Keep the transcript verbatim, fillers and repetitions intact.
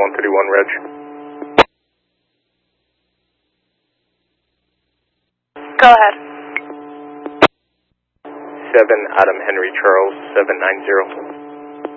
one thirty-one, Reg. Go ahead. seven Adam Henry Charles, seven nine zero.